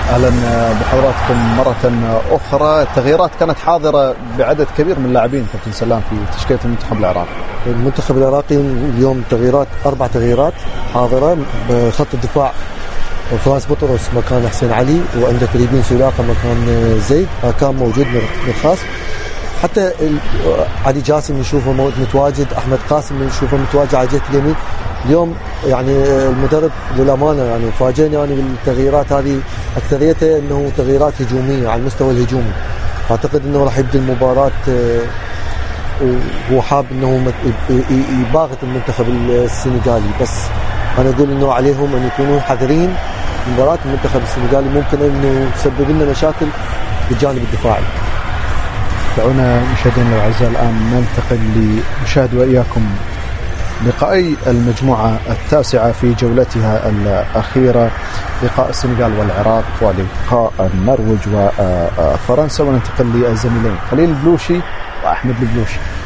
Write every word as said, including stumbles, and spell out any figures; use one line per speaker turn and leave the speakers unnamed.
اهلا بحضراتكم مرة أخرى. التغييرات كانت حاضرة بعدد كبير من اللاعبين كابتن سلام في تشكيلة المنتخب العراقي.
المنتخب العراقي اليوم تغييرات أربع تغييرات حاضرة. بخط الدفاع فرانس بطرس مكان حسين علي، وعندك ريبين سولاقة مكان زيد كان موجود مرخاص. حتى علي جاسم نشوفه متواجد، أحمد قاسم نشوفه متواجد على جهة اليمين. اليوم يعني المدرب للأمانة يعني فاجئني يعني بالتغييرات هذه، أكثريتها أنه تغييرات هجومية على المستوى الهجومي. أعتقد أنه راح يبدأ المباراة وهو حاب أنه يباغت المنتخب السنغالي، بس أنا أقول أنه عليهم أن يكونوا حذرين. مباراة المنتخب السنغالي ممكن أنه تسبب لنا مشاكل بالجانب الدفاعي.
دعونا مشاهدينا الأعزاء الآن ننتقل لنشاهد وإياكم لقائي المجموعة التاسعة في جولتها الأخيرة، لقاء السنغال والعراق ولقاء النرويج وفرنسا. وننتقل للزميلين خليل البلوشي وأحمد البلوشي.